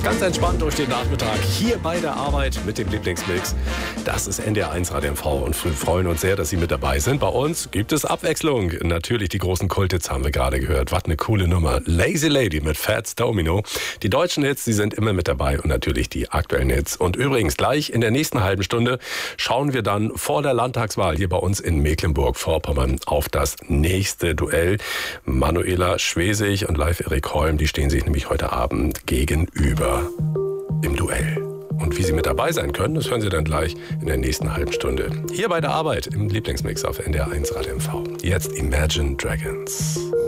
Ganz entspannt durch den Nachmittag hier bei der Arbeit mit dem Lieblingsmix. Das ist NDR1 Radio MV und wir freuen uns sehr, dass Sie mit dabei sind. Bei uns gibt es Abwechslung. Natürlich die großen Kulthits haben wir gerade gehört. Was eine coole Nummer. Lazy Lady mit Fats Domino. Die deutschen Hits, die sind immer mit dabei und natürlich die aktuellen Hits. Und übrigens gleich in der nächsten halben Stunde schauen wir dann vor der Landtagswahl hier bei uns in Mecklenburg-Vorpommern auf das nächste Duell. Manuela Schwesig und Live Erik Holm, die stehen sich nämlich heute Abend gegenüber im Duell. Und wie Sie mit dabei sein können, das hören Sie dann gleich in der nächsten halben Stunde. Hier bei der Arbeit im Lieblingsmix auf NDR1 Radio MV. Jetzt Imagine Dragons.